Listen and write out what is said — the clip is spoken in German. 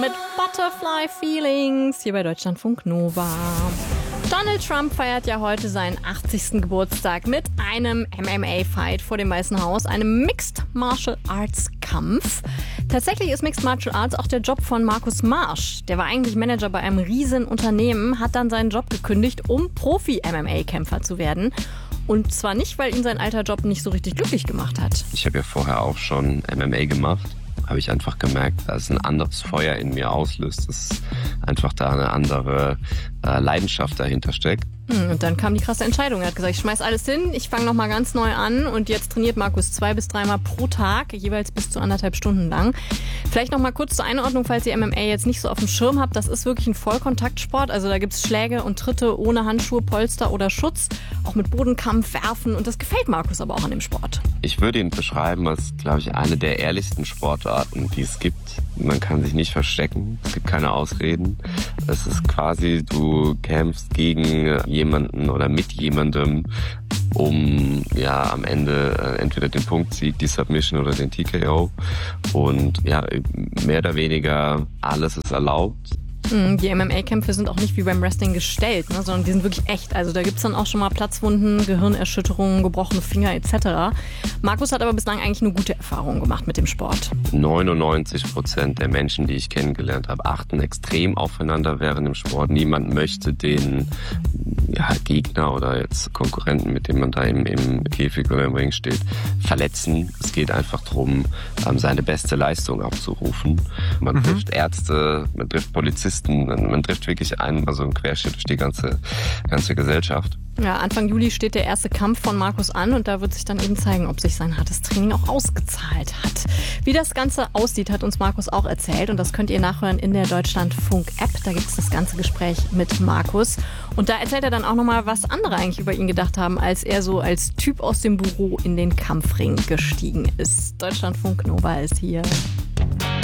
Mit Butterfly Feelings hier bei Deutschlandfunk Nova. Donald Trump feiert ja heute seinen 80. Geburtstag mit einem MMA-Fight vor dem Weißen Haus, einem Mixed Martial Arts Kampf. Tatsächlich ist Mixed Martial Arts auch der Job von Markus Marsch. Der war eigentlich Manager bei einem riesen Unternehmen, hat dann seinen Job gekündigt, um Profi-MMA-Kämpfer zu werden. Und zwar nicht, weil ihn sein alter Job nicht so richtig glücklich gemacht hat. Ich habe ja vorher auch schon MMA gemacht. Habe ich einfach gemerkt, dass ein anderes Feuer in mir auslöst, dass einfach da eine andere Leidenschaft dahinter steckt. Und dann kam die krasse Entscheidung. Er hat gesagt, ich schmeiß alles hin, ich fange nochmal ganz neu an und jetzt trainiert Markus 2 bis 3 Mal pro Tag, jeweils bis zu 1,5 Stunden lang. Vielleicht nochmal kurz zur Einordnung, falls ihr MMA jetzt nicht so auf dem Schirm habt. Das ist wirklich ein Vollkontaktsport, also da gibt's Schläge und Tritte ohne Handschuhe, Polster oder Schutz, auch mit Bodenkampf, Werfen und das gefällt Markus aber auch an dem Sport. Ich würde ihn beschreiben als, glaube ich, eine der ehrlichsten Sportarten, die es gibt. Man kann sich nicht verstecken, es gibt keine Ausreden. Es ist quasi, du kämpfst gegen jemanden oder mit jemandem, um ja am Ende entweder den Punktsieg, die Submission oder den TKO. Und ja, mehr oder weniger alles ist erlaubt. Die MMA-Kämpfe sind auch nicht wie beim Wrestling gestellt, ne, sondern die sind wirklich echt. Also da gibt's dann auch schon mal Platzwunden, Gehirnerschütterungen, gebrochene Finger etc. Markus hat aber bislang eigentlich nur gute Erfahrungen gemacht mit dem Sport. 99% der Menschen, die ich kennengelernt habe, achten extrem aufeinander während dem Sport. Niemand möchte den Gegner oder jetzt Konkurrenten, mit dem man da im Käfig oder im Ring steht, verletzen. Es geht einfach darum, seine beste Leistung abzurufen. Man trifft Ärzte, man trifft Polizisten, man trifft wirklich einen, also einen Querschnitt durch die ganze Gesellschaft. Ja, Anfang Juli steht der erste Kampf von Markus an und da wird sich dann eben zeigen, ob sich sein hartes Training auch ausgezahlt hat. Wie das Ganze aussieht, hat uns Markus auch erzählt und das könnt ihr nachhören in der Deutschlandfunk-App. Da gibt es das ganze Gespräch mit Markus und da erzählt er dann auch nochmal, was andere eigentlich über ihn gedacht haben, als er so als Typ aus dem Büro in den Kampfring gestiegen ist. Deutschlandfunk Nova ist hier.